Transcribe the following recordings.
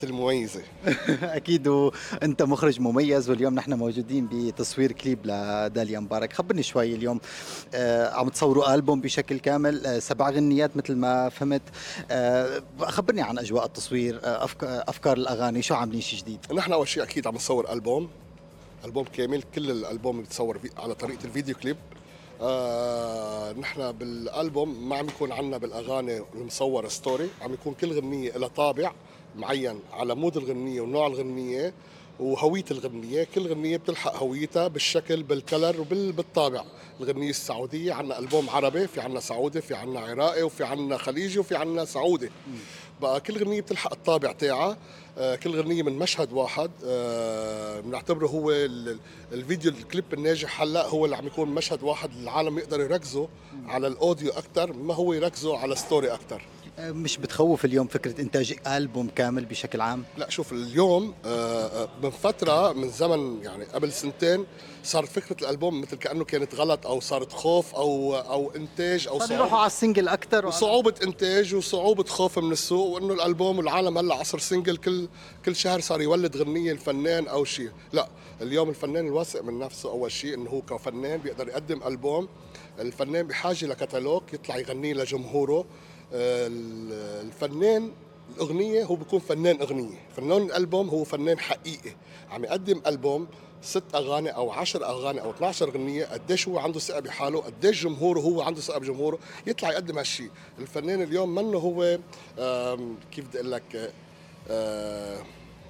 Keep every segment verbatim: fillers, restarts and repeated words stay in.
المميزة. اكيد، وانت مخرج مميز، واليوم نحن موجودين بتصوير كليب لداليا مبارك. خبرني شوي اليوم. آه عم تصوروا ألبوم بشكل كامل، آه سبع غنيات مثل ما فهمت. آه خبرني عن اجواء التصوير، آه أفك- افكار الاغاني، شو عاملين شيء جديد؟ نحن أول شيء أكيد عم نصور ألبوم ألبوم كامل، كل الألبوم بيتصور في- على طريقة الفيديو كليب. آه نحن بالألبوم ما عم يكون عنا بالأغاني المصور ستوري، عم يكون كل غنية لها طابع معين على مود الغنية ونوع الغنية وهوية الغنية. كل غنية بتلحق هويتها بالشكل بالكلر وبالطابع. الغنية السعودية عنا ألبوم عربي، في عنا سعودي، في عنا عراقي، وفي عنا خليجي، وفي عنا سعودي. بقى كل غنية بتلحق الطابع تاعها. آه، كل غنية من مشهد واحد. آه، بنعتبره هو ال- الفيديو الكليب الناجح هلا هو اللي عم يكون مشهد واحد، العالم يقدروا يركزوا على الاوديو اكثر ما هو يركزوا على ستوري اكثر. آه مش بتخوف اليوم فكرة انتاج ألبوم كامل بشكل عام؟ لا شوف اليوم، آه، آه، من فترة من زمن يعني قبل سنتين صارت فكرة الألبوم مثل كأنه كانت غلط، أو صارت خوف، أو أو إنتاج، أو صار يروحوا صعوبة على السنجل اكثر وعلى... وصعوبة إنتاج وصعوبة خوف من السوق، وإنه الألبوم والعالم هلا عصر سنجل، كل كل شهر صار يولد غنية الفنان أو شيء. لا، اليوم الفنان الواثق من نفسه أول شيء إنه هو كفنان بيقدر يقدم ألبوم. الفنان بحاجة لكتالوج يطلع يغنيه لجمهوره. آه، الفنان الأغنية هو بيكون فنان أغنية، فنان الألبوم هو فنان حقيقي عم يقدم ألبوم ست أغاني أو عشر أغاني أو اثنعش عشر غنية. قديش هو عنده ثقة بحاله، قديش جمهوره هو عنده ثقة بجمهوره، يطلع يقدم هالشيء. الفنان اليوم منه هو آم، كيف بدي أقول لك، آه،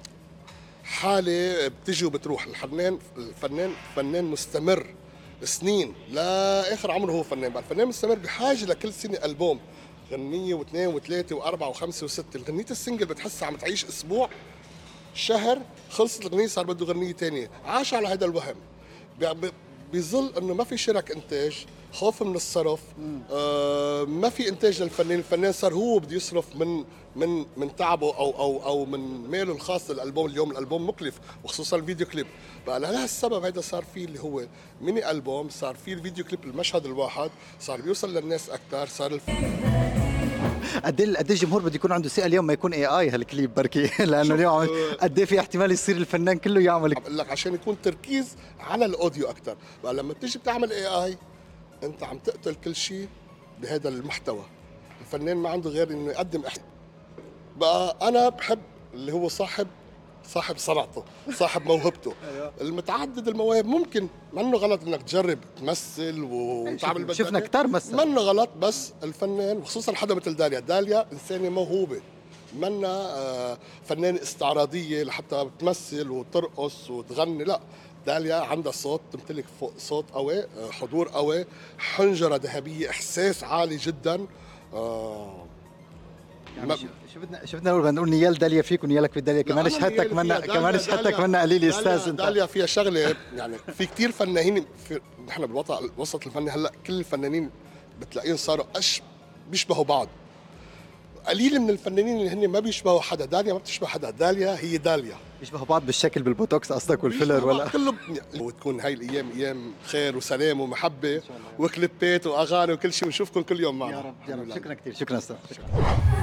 حالة بتجي وبتروح. الفنان الفنان فنان مستمر سنين لاخر عمره هو فنان. بقى الفنان مستمر بحاجه لكل سنه البوم، غنيه واثنين وثلاثه واربعه وخمسه وسته. الغنيه السنجل بتحسها عم تعيش اسبوع، شهر، خلصت الغنية صار بده غنية تانية. عاش على هذا الوهم. بي- بي- بيظل انه ما في شرك انتاج، خوف من الصرف. آه ما في انتاج للفنان. الفنان صار هو بده يصرف من من من تعبه او او او من ماله الخاص للالبوم. اليوم الالبوم مكلف، وخصوصا الفيديو كليب. بقى لهالسبب هذا صار في اللي هو ميني البوم، صار في الفيديو كليب المشهد الواحد، صار بيوصل للناس اكثر. صار الف... قد ايه قد ايه الجمهور بده يكون عنده ثقة اليوم ما يكون اي اي هالكليب بركي؟ لانه شوف، اليوم عم- آه، قد ايه في احتمال يصير الفنان كله يعمل. عم بقول لك عشان يكون تركيز على الاوديو اكثر. بقى لما تيجي بتعمل اي اي انت عم تقتل كل شيء بهذا المحتوى. الفنان ما عنده غير انه يقدم إحساس. بقى انا بحب اللي هو صاحب صاحب صنعته، صاحب موهبته. المتعدد المواهب ممكن منه غلط انك تجرب تمثل وتعمل بدك شفنا إيه. كتار مثلا. منه غلط، بس الفنان وخصوصا حدا مثل داليا داليا انسانه موهوبه، منا آه، فنانة استعراضية لحتى بتمثل وترقص وتغني. لا، داليا عندها صوت، تمتلك فوق صوت قوي، آه، حضور قوي، حنجرة ذهبية، إحساس عالي جدا. آه، يعني ما- شو شو بدنا شو بدنا نقول؟ بدنا نقول نيال داليا فيك ونيالك في داليا، لا كمان أنا اللي شهادتك اللي فيها منا، كمان داليا شهادتك داليا منا قليل يا داليا استاذ انت. داليا فيها شغلة يعني. في كتير فنانين في نحن بالوطن الوسط الفني هلا كل الفنانين بتلاقيهم صاروا أش بيشبهوا بعض. قليل من الفنانين اللي هن ما بيشبهوا حدا. داليا ما بتشبه حدا، داليا هي داليا. بيشبهوا بعض بالشكل، بالبوتوكس قصدك والفيلر بيشبهوا بعض ولا؟ كله. وتكون هاي الايام ايام خير وسلام ومحبه شاء الله. وكليبات واغاني وكل شيء، ونشوفكم كل يوم معنا. يا رب يا رب، حبيب شكرا القلب. كثير، شكرا استاذ. شكرا.